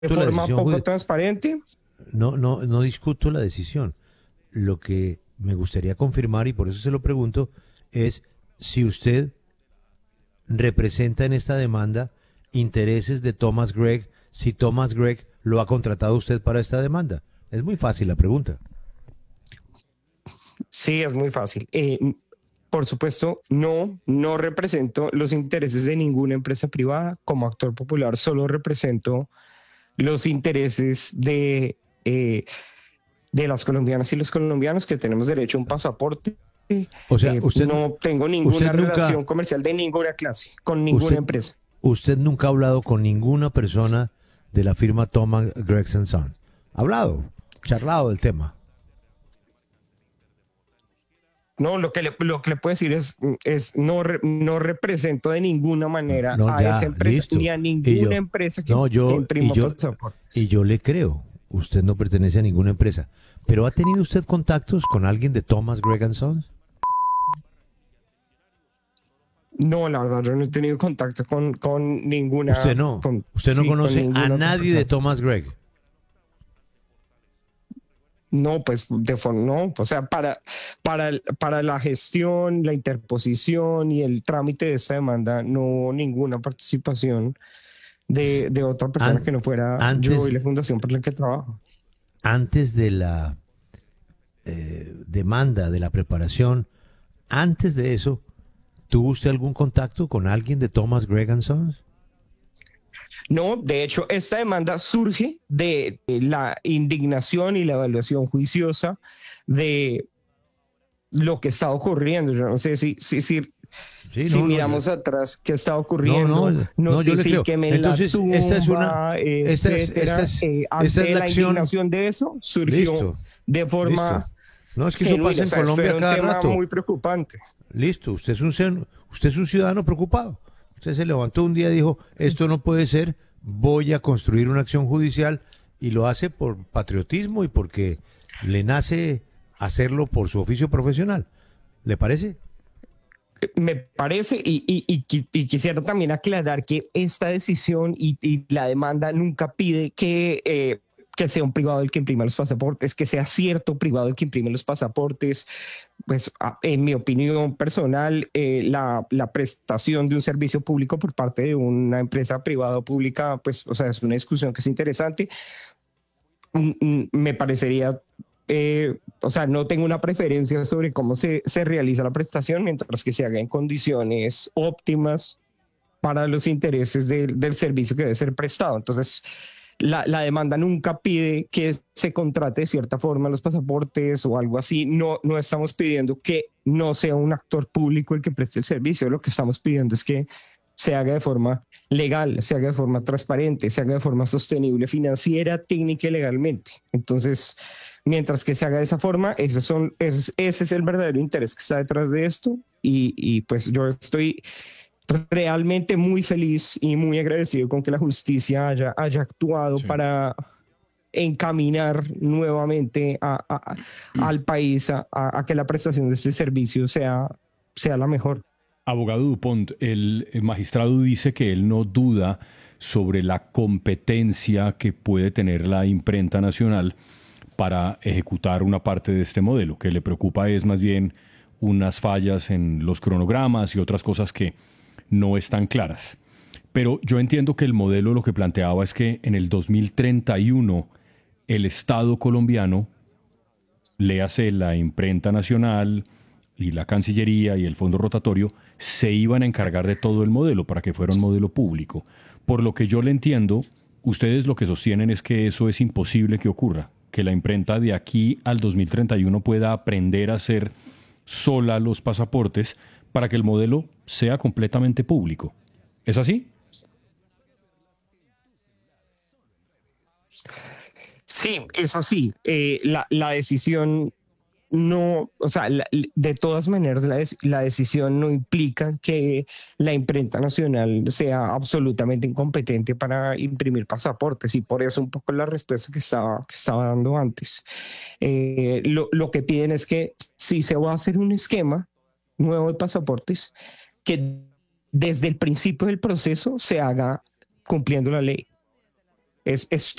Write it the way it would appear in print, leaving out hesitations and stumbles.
la forma decisión poco judicial. transparente. No discuto la decisión. Lo que me gustaría confirmar, y por eso se lo pregunto, es si usted representa en esta demanda intereses de Thomas Gregg, si Thomas Gregg lo ha contratado usted para esta demanda. Es muy fácil la pregunta. Sí, es muy fácil. Por supuesto, no represento los intereses de ninguna empresa privada. Como actor popular, solo represento los intereses de las colombianas y los colombianos que tenemos derecho a un pasaporte. O sea, No tengo usted ninguna nunca, relación comercial de ninguna clase con ninguna usted, empresa. usted nunca ha hablado con ninguna persona de la firma Thomas Gregson Son. ¿Ha hablado, charlado del tema? No, lo que le puedo decir es no represento de ninguna manera No, a esa ya, empresa ni listo. a Y ninguna yo, empresa no, que yo, y imprima yo, y pasaportes. yo le creo. Usted no pertenece a ninguna empresa. ¿Pero ha tenido usted contactos con alguien de Thomas Gregg Sons? No, la verdad, yo no he tenido contacto con Usted ninguna, no. Usted no con conoce a ninguna otra nadie de persona. Thomas Gregg. No, pues de forma, no, o sea, para la gestión, la interposición y el trámite de esta demanda, no ninguna participación de otra persona An- que no fuera yo y antes, la fundación por la que trabajo. antes de la demanda, de la preparación, antes de eso, ¿tuvo usted algún contacto con alguien de Thomas Gregg Sons? No, de hecho, esta demanda surge de la indignación y la evaluación juiciosa de lo que está ocurriendo. Yo no sé Sí, si no, no, yo, miramos atrás qué está no, ocurriendo, no, no, yo le creo. notifíqueme en la Entonces, tumba, esta etcétera. es Ante la la acción. indignación de eso, surgió Listo, de listo. forma No, es que eso genuina. pasa O en sea, esto Colombia era un cada tema rato. muy preocupante. Listo, usted es un ciudadano preocupado. Usted se levantó un día y dijo, esto no puede ser, voy a construir una acción judicial y lo hace por patriotismo y porque le nace hacerlo por su oficio profesional. ¿Le parece? Me parece, y quisiera también aclarar que esta decisión y la demanda nunca pide que sea un privado el que imprima los pasaportes, que sea cierto privado el que imprime los pasaportes. Pues en mi opinión personal, la prestación de un servicio público por parte de una empresa privada o pública, pues, o sea, es una discusión que es interesante. Me parecería, o sea, no tengo una preferencia sobre cómo se realiza la prestación, mientras que se haga en condiciones óptimas para los intereses del servicio que debe ser prestado. Entonces, la demanda nunca pide que se contrate de cierta forma los pasaportes o algo así. No estamos pidiendo que no sea un actor público el que preste el servicio. Lo que estamos pidiendo es que se haga de forma legal, se haga de forma transparente, se haga de forma sostenible financiera, técnica y legalmente. Entonces, mientras que se haga de esa forma, ese es el verdadero interés que está detrás de esto. Pues yo estoy realmente muy feliz y muy agradecido con que la justicia haya actuado Sí. para encaminar nuevamente al país a que la prestación de este servicio sea la mejor. Abogado Dupont, el magistrado dice que él no duda sobre la competencia que puede tener la imprenta nacional para ejecutar una parte de este modelo. Que le preocupa es más bien unas fallas en los cronogramas y otras cosas que no están claras. Pero yo entiendo que el modelo lo que planteaba es que en el 2031 el Estado colombiano, léase la imprenta nacional y la Cancillería y el Fondo Rotatorio, se iban a encargar de todo el modelo para que fuera un modelo público. Por lo que yo le entiendo, ustedes lo que sostienen es que eso es imposible que ocurra, que la imprenta de aquí al 2031 pueda aprender a hacer sola los pasaportes para que el modelo sea completamente público. ¿Es así? Sí, es así. La decisión no, o sea, de todas maneras, la decisión no implica que la imprenta nacional sea absolutamente incompetente para imprimir pasaportes, y por eso un poco la respuesta que estaba dando antes. Lo que piden es que si se va a hacer un esquema nuevo de pasaportes, que desde el principio del proceso se haga cumpliendo la ley. es